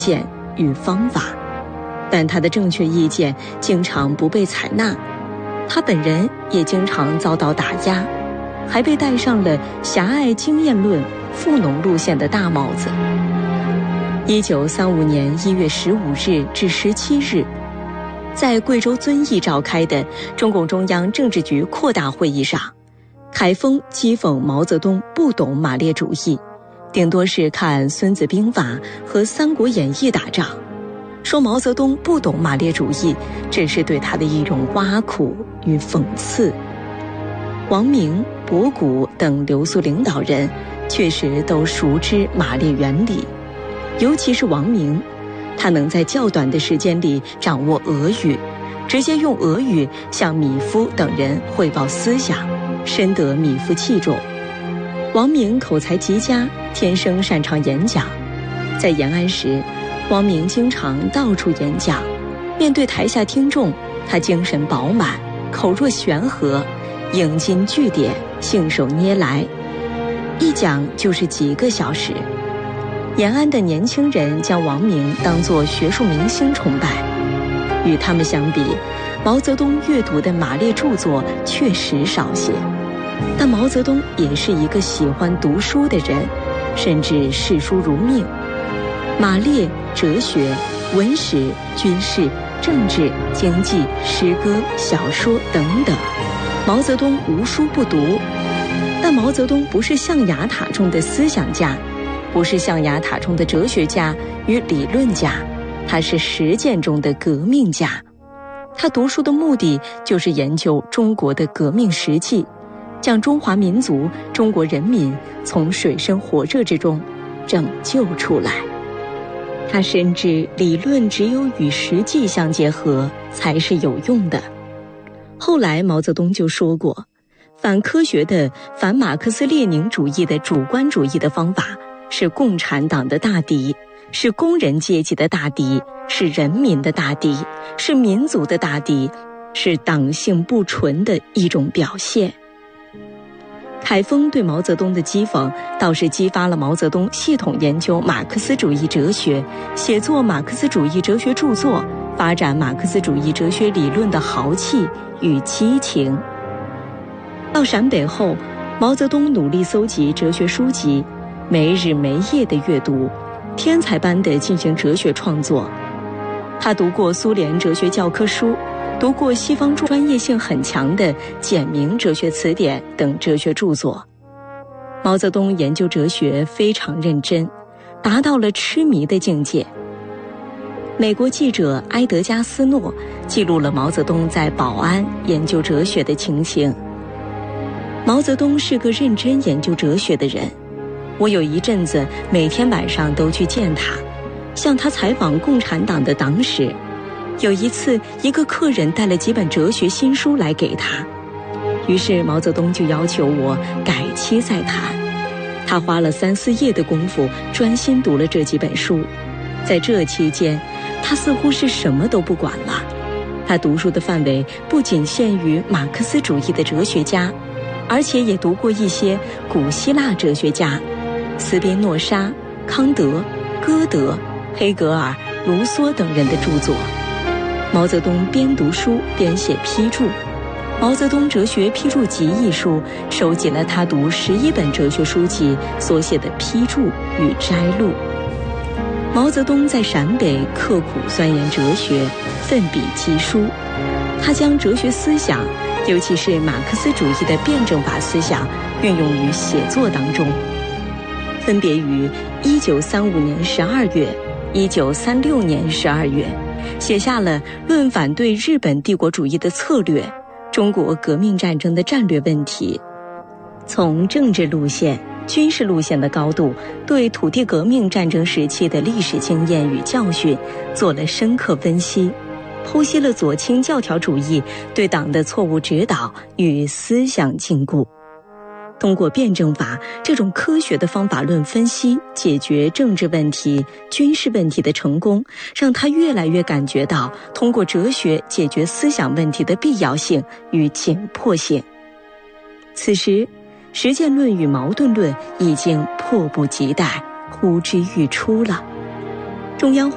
见与方法，但他的正确意见经常不被采纳，他本人也经常遭到打压，还被戴上了狭隘经验论富农路线的大帽子。1935年1月15日至17日，在贵州遵义召开的中共中央政治局扩大会议上，凯丰讥讽毛泽东不懂马列主义，顶多是看《孙子兵法》和《三国演义》打仗，说毛泽东不懂马列主义，这是对他的一种挖苦与讽刺。王明、博古等留苏领导人确实都熟知马列原理，尤其是王明，他能在较短的时间里掌握俄语，直接用俄语向米夫等人汇报思想，深得米夫器重。王明口才极佳，天生擅长演讲。在延安时，王明经常到处演讲，面对台下听众，他精神饱满，口若悬河，引经据典，信手拈来，一讲就是几个小时。延安的年轻人将王明当作学术明星崇拜。与他们相比，毛泽东阅读的马列著作确实少些，但毛泽东也是一个喜欢读书的人，甚至视书如命。马列、哲学、文史、军事、政治、经济、诗歌、小说等等，毛泽东无书不读。但毛泽东不是象牙塔中的思想家，不是象牙塔中的哲学家与理论家，他是实践中的革命家。他读书的目的就是研究中国的革命实际，将中华民族、中国人民从水深火热之中拯救出来。他深知理论只有与实际相结合才是有用的。后来毛泽东就说过，反科学的、反马克思列宁主义的主观主义的方法是共产党的大敌，是工人阶级的大敌，是人民的大敌，是民族的大敌，是党性不纯的一种表现。凯丰对毛泽东的讥讽倒是激发了毛泽东系统研究马克思主义哲学，写作马克思主义哲学著作，发展马克思主义哲学理论的豪气与激情。到陕北后，毛泽东努力搜集哲学书籍，没日没夜地阅读，天才般地进行哲学创作。他读过苏联哲学教科书，读过西方专业性很强的简明哲学词典等哲学著作。毛泽东研究哲学非常认真，达到了痴迷的境界。美国记者埃德加斯诺记录了毛泽东在宝安研究哲学的情形。毛泽东是个认真研究哲学的人，我有一阵子每天晚上都去见他，向他采访共产党的党史。有一次，一个客人带了几本哲学新书来给他，于是毛泽东就要求我改期再谈。他花了3、4页的功夫，专心读了这几本书。在这期间，他似乎是什么都不管了。他读书的范围不仅限于马克思主义的哲学家，而且也读过一些古希腊哲学家，斯宾诺莎、康德、歌德、黑格尔、卢梭等人的著作。毛泽东边读书边写批注，《毛泽东哲学批注集》一书收集了他读11本哲学书籍所写的批注与摘录。毛泽东在陕北刻苦钻研哲学，奋笔疾书。他将哲学思想，尤其是马克思主义的辩证法思想，运用于写作当中。分别于1935年12月、1936年12月，写下了《论反对日本帝国主义的策略》、中国革命战争的战略问题，从政治路线、军事路线的高度，对土地革命战争时期的历史经验与教训做了深刻分析，剖析了左倾教条主义对党的错误指导与思想禁锢。通过辩证法这种科学的方法论分析解决政治问题、军事问题的成功，让他越来越感觉到通过哲学解决思想问题的必要性与紧迫性。此时，实践论与矛盾论已经迫不及待，呼之欲出了。中央